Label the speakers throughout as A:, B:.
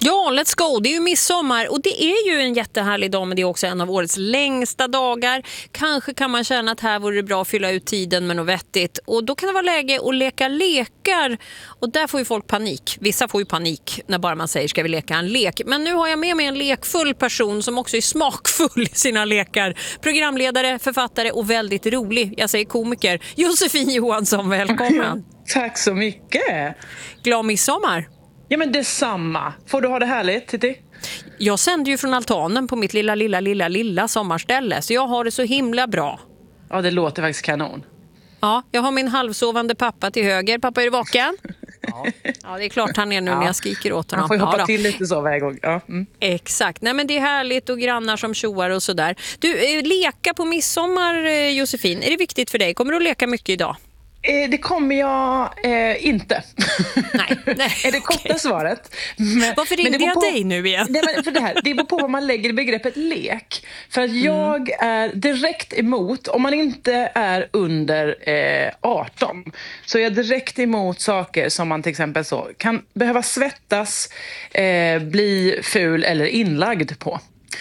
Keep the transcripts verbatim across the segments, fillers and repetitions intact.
A: Ja, let's go. Det är ju midsommar och det är ju en jättehärlig dag, men det är också en av årets längsta dagar. Kanske kan man känna att här vore det bra att fylla ut tiden med något vettigt. Och då kan det vara läge att leka lekar. Och där får ju folk panik. Vissa får ju panik när bara man säger ska vi leka en lek. Men nu har jag med mig en lekfull person som också är smakfull i sina lekar. Programledare, författare och väldigt rolig. Jag säger komiker. Josefin Johansson, välkommen.
B: Tack så mycket.
A: Glad midsommar.
B: Ja, men detsamma. Får du ha det härligt, Titti?
A: Jag sänder ju från altanen på mitt lilla, lilla, lilla, lilla sommarställe. Så jag har det så himla bra.
B: Ja, det låter faktiskt kanon.
A: Ja, jag har min halvsovande pappa till höger. Pappa, är du vaken? Ja, ja det är klart han är nu ja. när jag skriker åt honom.
B: Han får ju hoppa
A: ja,
B: till lite så varje gång. Ja. Mm.
A: Exakt. Nej, men det är härligt och grannar som tjoar och sådär. Du, leka på midsommar, Josefin. Är det viktigt för dig? Kommer du att leka mycket idag?
B: Eh, det kommer jag eh, inte.
A: Nej, nej
B: är det korta
A: okay.
B: svaret. Men,
A: Varför ringde
B: men
A: jag
B: på,
A: dig nu igen?
B: Nej, men för det här, det beror på vad man lägger i begreppet lek. För att jag mm. är direkt emot, om man inte är under eh, arton, så är jag direkt emot saker som man till exempel så kan behöva svettas, eh, bli ful eller inlagd på.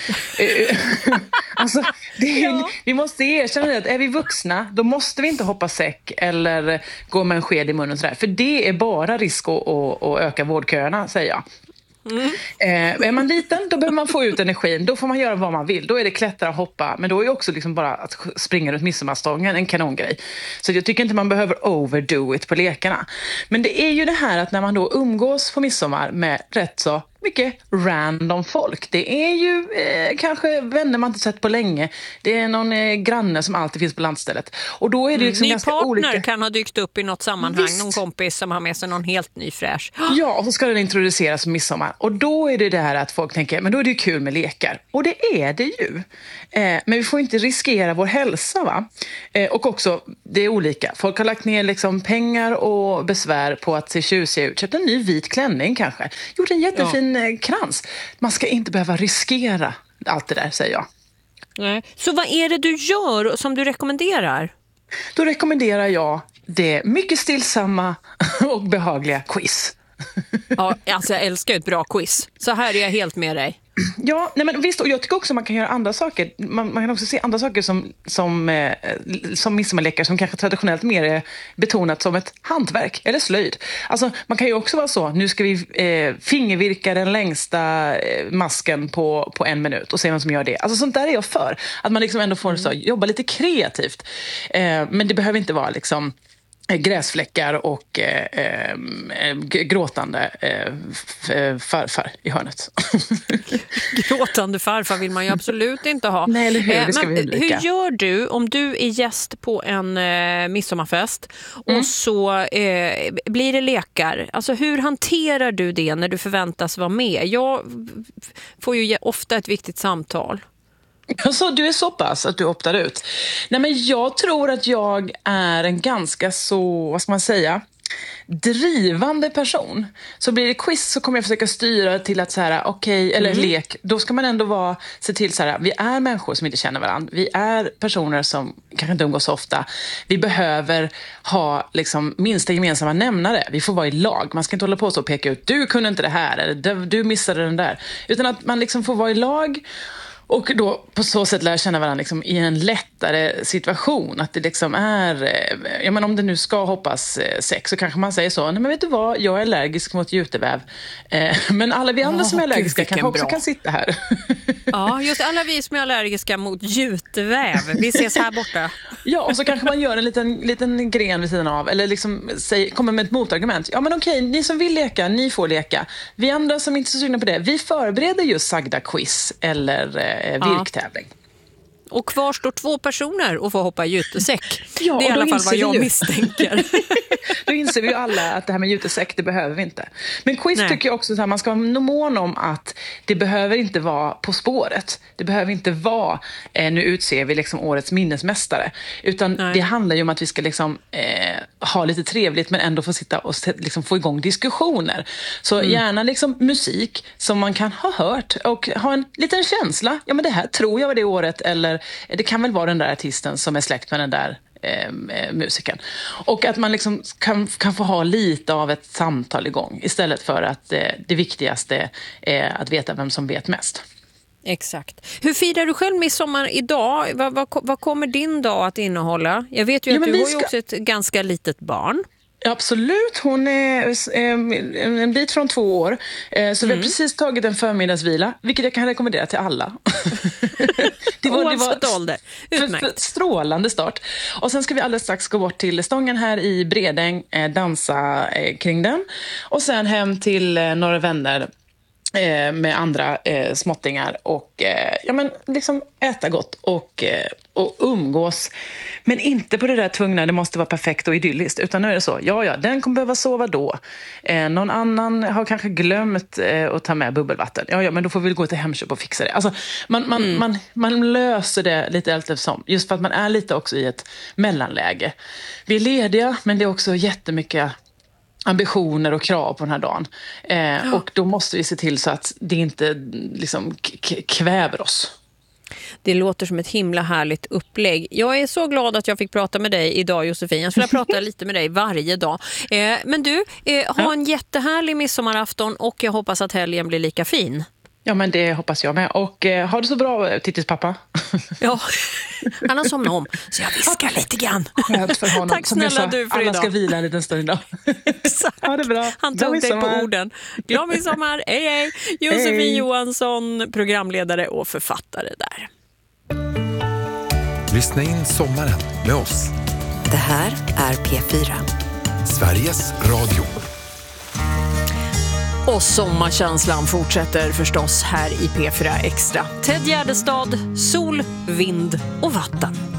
B: alltså, det är, ja. Vi måste erkänna att är vi vuxna, då måste vi inte hoppa säck eller gå med en sked i munnen sådär. För det är bara risk att, att, att öka vårdköerna, säger jag. Mm. Eh, är man liten, då behöver man få ut energin. Då får man göra vad man vill. Då är det klättra och hoppa. Men då är också liksom bara att springa runt midsommarstången en kanongrej. Så jag tycker inte man behöver overdo it på lekarna. Men det är ju det här att när man då umgås på midsommar med rätt så mycket random folk. Det är ju eh, kanske vänner man inte sett på länge. Det är någon eh, granne som alltid finns på landstället. Och då är det liksom
A: mm,
B: ganska
A: partner
B: olika.
A: Kan ha dykt upp i något sammanhang.
B: Visst.
A: Någon kompis som har med sig någon helt ny fräsch.
B: Ja, och så ska den introduceras som midsommar. Och då är det det här att folk tänker, men då är det ju kul med lekar. Och det är det ju. Eh, men vi får inte riskera vår hälsa, va? Eh, och också, det är olika. Folk har lagt ner liksom pengar och besvär på att se tjusiga ut. Köpt en ny vit klänning kanske. Gjort en jättefin ja. krans. Man ska inte behöva riskera allt det där, säger jag.
A: Nej. Så vad är det du gör som du rekommenderar?
B: Då rekommenderar jag det mycket stillsamma och behagliga quiz.
A: Ja, alltså jag älskar ett bra quiz. Så här är jag helt med dig.
B: Ja, nej men visst, och jag tycker också man kan göra andra saker. Man, man kan också se andra saker som, som, eh, som midsommarlekar som kanske traditionellt mer är betonat som ett hantverk eller slöjd. Alltså man kan ju också vara så, nu ska vi eh, fingervirka den längsta eh, masken på, på en minut och se vem som gör det. Alltså sånt där är jag för. Att man liksom ändå får så, jobba lite kreativt. Eh, men det behöver inte vara liksom gräsfläckar och eh, eh, gråtande eh, farfar i hörnet.
A: Gråtande farfar vill man ju absolut inte ha.
B: Nej, eller hur? Det ska
A: Men
B: vi undvika.
A: Hur gör du om du är gäst på en eh, midsommarfest mm. och så eh, blir det lekar? Alltså hur hanterar du det när du förväntas vara med? Jag får ju ofta ett viktigt samtal.
B: Alltså, du är så pass att du optar ut. Nej, men jag tror att jag är en ganska så, vad ska man säga, drivande person. Så blir det quiz så kommer jag försöka styra till att så här, okej, okay, eller mm. lek, då ska man ändå vara, se till så här, vi är människor som inte känner varandra. Vi är personer som kanske inte umgås så ofta. Vi behöver ha liksom minsta gemensamma nämnare. Vi får vara i lag. Man ska inte hålla på så och peka ut, du kunde inte det här eller du missade den där. Utan att man liksom får vara i lag. Och då på så sätt lär känna varandra liksom i en lättare situation. Att det liksom är, ja men om det nu ska hoppas sex så kanske man säger så. Nej men vet du vad, jag är allergisk mot juteväv. Eh, men alla vi andra oh, som är allergiska kanske också bra. kan sitta här.
A: Ja, just alla vi som är allergiska mot juteväv. Vi ses här borta.
B: Ja, och så kanske man gör en liten, liten gren vid sidan av. Eller liksom säger, kommer med ett motargument. Ja men okej, ni som vill leka, ni får leka. Vi andra som inte är så sugna på det, vi förbereder just sagda quiz eller virktävling. Ja.
A: Och kvar står två personer och får hoppa jutesäck.
B: Ja,
A: det är i alla fall vad jag misstänker.
B: Då inser vi ju alla att det här med jutesäck, det behöver vi inte. Men quiz Nej. tycker jag också att man ska vara mån om att det behöver inte vara På spåret. Det behöver inte vara, eh, nu utser vi liksom årets minnesmästare. Utan Nej. det handlar ju om att vi ska liksom, eh, ha lite trevligt men ändå få sitta och liksom få igång diskussioner. Så mm. gärna liksom musik som man kan ha hört och ha en liten känsla. Ja men det här tror jag var det året, eller det kan väl vara den där artisten som är släkt med den där eh, musiken. Och att man liksom kan, kan få ha lite av ett samtal igång istället för att eh, det viktigaste är att veta vem som vet mest.
A: Exakt. Hur firar du själv midsommar idag? Vad, vad, vad kommer din dag att innehålla? Jag vet ju
B: Ja,
A: att du har
B: ska...
A: ju också ett ganska litet barn.
B: Absolut, hon är en bit från två år. Så mm. vi har precis tagit en förmiddagsvila, vilket jag kan rekommendera till alla. det var,
A: Oavsett
B: det var
A: ålder. Utmärkt.
B: Strålande start. Och sen ska vi alldeles strax gå bort till stången här i Bredäng, dansa kring den. Och sen hem till några vänner med andra eh, småttingar och eh, ja, men liksom äta gott och, eh, och umgås. Men inte på det där tvungna, det måste vara perfekt och idylliskt. Utan nu är det så, ja ja, den kommer behöva sova då. Eh, någon annan har kanske glömt eh, att ta med bubbelvatten. Ja ja, men då får vi gå till Hemköp och fixa det. Alltså, man, man, mm. man, man löser det lite eftersom. Just för att man är lite också i ett mellanläge. Vi är lediga, men det är också jättemycket ambitioner och krav på den här dagen. Eh, ja. Och då måste vi se till så att det inte liksom k- kväver oss.
A: Det låter som ett himla härligt upplägg. Jag är så glad att jag fick prata med dig idag, Josefin. Jag skulle prata lite med dig varje dag. Eh, men du, eh, ha ja. en jättehärlig midsommarafton och jag hoppas att helgen blir lika fin.
B: Ja, men det hoppas jag med. Och eh, har du så bra, Tittis pappa?
A: Ja, han har somnat om. Så jag viskar lite grann.
B: Skönt för honom.
A: Tack snälla
B: så,
A: du för
B: alla
A: idag.
B: ska vila en liten stund idag.
A: Exakt.
B: Ha det bra.
A: Han tog dig på orden. Glad midsommar. Hej, hej. Josefin hej. Johansson, programledare och författare där.
C: Lyssna in sommaren med oss.
D: Det här är P fyra.
C: Sveriges Radio.
A: Och sommarkänslan fortsätter förstås här i P fyra Extra. Ted Gärdestad, sol, vind och vatten.